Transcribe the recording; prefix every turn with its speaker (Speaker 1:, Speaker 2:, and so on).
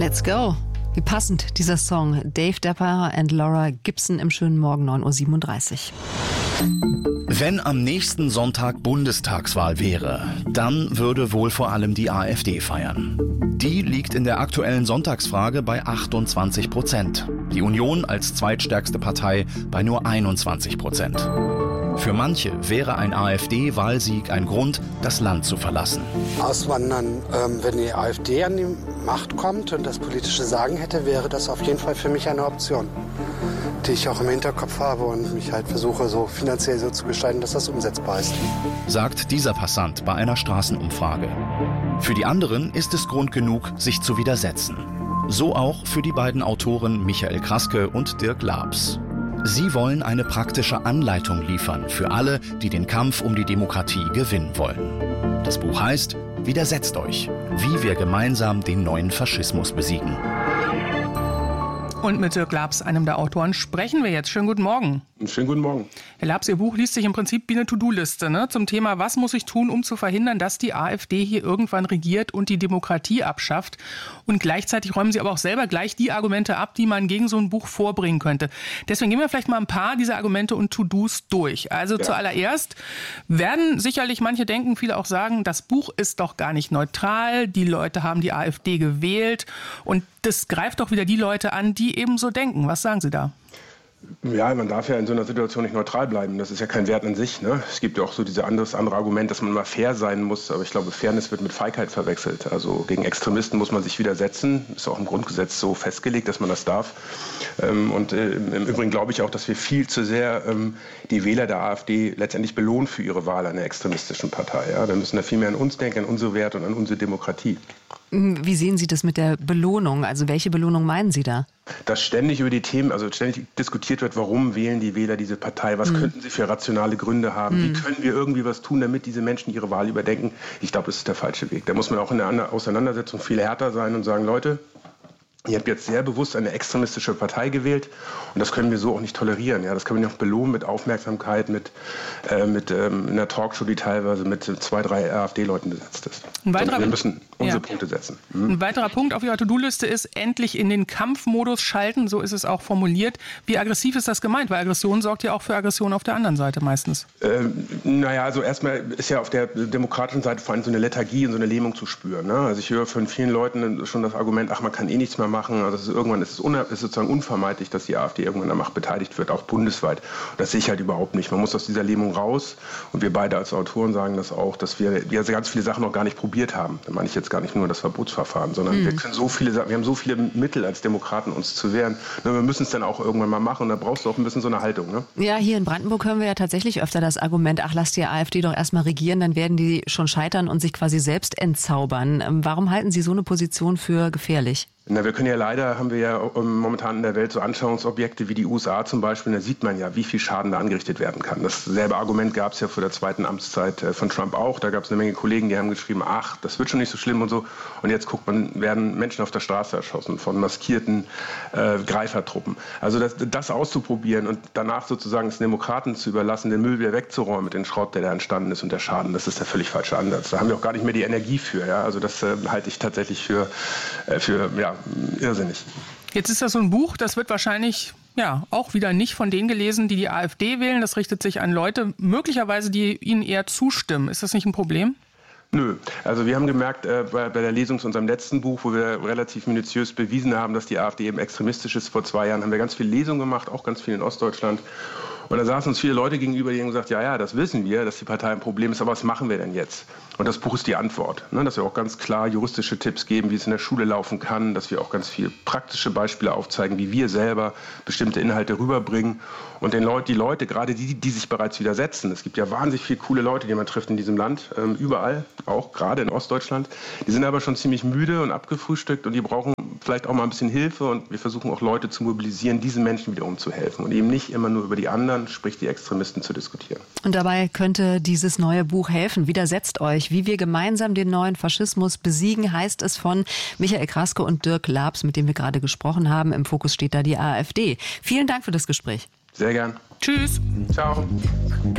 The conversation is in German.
Speaker 1: Let's go. Wie passend dieser Song. Dave Depper und Laura Gibson im schönen Morgen 9.37 Uhr.
Speaker 2: Wenn am nächsten Sonntag Bundestagswahl wäre, dann würde wohl vor allem die AfD feiern. Die liegt in der aktuellen Sonntagsfrage bei 28%. Die Union als zweitstärkste Partei bei nur 21%. Für manche wäre ein AfD-Wahlsieg ein Grund, das Land zu verlassen.
Speaker 3: Auswandern, wenn die AfD an die Macht kommt und das politische Sagen hätte, wäre das auf jeden Fall für mich eine Option, die ich auch im Hinterkopf habe und mich halt versuche, so finanziell so zu gestalten, dass das umsetzbar ist.
Speaker 2: Sagt dieser Passant bei einer Straßenumfrage. Für die anderen ist es Grund genug, sich zu widersetzen. So auch für die beiden Autoren Michael Kraske und Dirk Labs. Sie wollen eine praktische Anleitung liefern für alle, die den Kampf um die Demokratie gewinnen wollen. Das Buch heißt Widersetzt euch, wie wir gemeinsam den neuen Faschismus besiegen.
Speaker 4: Und mit Dirk Labs, einem der Autoren, sprechen wir jetzt. Schönen guten Morgen.
Speaker 5: Schönen guten Morgen.
Speaker 4: Herr Labs, Ihr Buch liest sich im Prinzip wie eine To-Do-Liste, ne? Zum Thema, was muss ich tun, um zu verhindern, dass die AfD hier irgendwann regiert und die Demokratie abschafft. Und gleichzeitig räumen Sie aber auch selber gleich die Argumente ab, die man gegen so ein Buch vorbringen könnte. Deswegen gehen wir vielleicht mal ein paar dieser Argumente und To-Dos durch. Also zuallererst werden sicherlich manche denken, viele auch sagen, das Buch ist doch gar nicht neutral. Die Leute haben die AfD gewählt. Und das greift doch wieder die Leute an, die eben so denken. Was sagen Sie da?
Speaker 5: Ja, man darf ja in so einer Situation nicht neutral bleiben. Das ist ja kein Wert an sich, ne? Es gibt ja auch so dieses andere Argument, dass man mal fair sein muss. Aber ich glaube, Fairness wird mit Feigheit verwechselt. Also gegen Extremisten muss man sich widersetzen. Ist auch im Grundgesetz so festgelegt, dass man das darf. Und im Übrigen glaube ich auch, dass wir viel zu sehr die Wähler der AfD letztendlich belohnen für ihre Wahl einer extremistischen Partei. Ja? Wir müssen da viel mehr an uns denken, an unsere Werte und an unsere Demokratie.
Speaker 1: Wie sehen Sie das mit der Belohnung? Also welche Belohnung meinen Sie da?
Speaker 5: Dass ständig über die Themen, also ständig diskutiert wird, warum wählen die Wähler diese Partei, was könnten sie für rationale Gründe haben, wie können wir irgendwie was tun, damit diese Menschen ihre Wahl überdenken. Ich glaube, das ist der falsche Weg. Da muss man auch in der Auseinandersetzung viel härter sein und sagen, Leute, ihr habt jetzt sehr bewusst eine extremistische Partei gewählt und das können wir so auch nicht tolerieren. Ja, das können wir nicht belohnen mit Aufmerksamkeit, mit einer Talkshow, die teilweise mit 2, 3 AfD-Leuten besetzt ist. Wir müssen unsere Punkte setzen.
Speaker 4: Ein weiterer Punkt auf Ihrer To-Do-Liste ist, endlich in den Kampfmodus schalten, so ist es auch formuliert. Wie aggressiv ist das gemeint? Weil Aggression sorgt ja auch für Aggression auf der anderen Seite meistens.
Speaker 5: Also erstmal ist ja auf der demokratischen Seite vor allem so eine Lethargie und so eine Lähmung zu spüren. Ne? Also ich höre von vielen Leuten schon das Argument, man kann eh nichts mehr machen. Also irgendwann ist es sozusagen unvermeidlich, dass die AfD irgendwann an der Macht beteiligt wird, auch bundesweit. Und das sehe ich halt überhaupt nicht. Man muss aus dieser Lähmung raus. Und wir beide als Autoren sagen das auch, dass wir ganz viele Sachen noch gar nicht probiert haben. Da meine ich jetzt gar nicht nur das Verbotsverfahren, sondern wir haben so viele Mittel als Demokraten, uns zu wehren. Wir müssen es dann auch irgendwann mal machen. Und da brauchst du auch ein bisschen so eine Haltung. Ne?
Speaker 1: Ja, hier in Brandenburg hören wir ja tatsächlich öfter das Argument, lass die AfD doch erstmal regieren, dann werden die schon scheitern und sich quasi selbst entzaubern. Warum halten Sie so eine Position für gefährlich?
Speaker 5: Wir können ja leider, haben wir ja momentan in der Welt so Anschauungsobjekte wie die USA zum Beispiel, da sieht man ja, wie viel Schaden da angerichtet werden kann. Dasselbe Argument gab es ja vor der zweiten Amtszeit von Trump auch. Da gab es eine Menge Kollegen, die haben geschrieben, das wird schon nicht so schlimm und so. Und jetzt werden Menschen auf der Straße erschossen von maskierten Greifertruppen. Also das auszuprobieren und danach sozusagen es Demokraten zu überlassen, den Müll wieder wegzuräumen mit dem Schrott, der da entstanden ist und der Schaden, das ist der völlig falsche Ansatz. Da haben wir auch gar nicht mehr die Energie für. Ja? Also das halte ich tatsächlich für irrsinnig.
Speaker 4: Jetzt ist das so ein Buch, das wird wahrscheinlich auch wieder nicht von denen gelesen, die AfD wählen. Das richtet sich an Leute, möglicherweise, die ihnen eher zustimmen. Ist das nicht ein Problem?
Speaker 5: Nö. Also wir haben gemerkt, bei der Lesung zu unserem letzten Buch, wo wir relativ minutiös bewiesen haben, dass die AfD eben extremistisch ist, vor 2 Jahren haben wir ganz viele Lesungen gemacht, auch ganz viel in Ostdeutschland. Und da saßen uns viele Leute gegenüber, die haben gesagt, ja, das wissen wir, dass die Partei ein Problem ist, aber was machen wir denn jetzt? Und das Buch ist die Antwort, ne? Dass wir auch ganz klar juristische Tipps geben, wie es in der Schule laufen kann, dass wir auch ganz viele praktische Beispiele aufzeigen, wie wir selber bestimmte Inhalte rüberbringen. Und die Leute, gerade die sich bereits widersetzen, es gibt ja wahnsinnig viele coole Leute, die man trifft in diesem Land, überall, auch gerade in Ostdeutschland, die sind aber schon ziemlich müde und abgefrühstückt und die brauchen vielleicht auch mal ein bisschen Hilfe und wir versuchen auch Leute zu mobilisieren, diesen Menschen wiederum zu helfen und eben nicht immer nur über die anderen, sprich die Extremisten, zu diskutieren.
Speaker 1: Und dabei könnte dieses neue Buch helfen. Widersetzt euch, wie wir gemeinsam den neuen Faschismus besiegen, heißt es von Michael Kraske und Dirk Labs, mit dem wir gerade gesprochen haben. Im Fokus steht da die AfD. Vielen Dank für das Gespräch.
Speaker 5: Sehr gern.
Speaker 4: Tschüss.
Speaker 5: Ciao.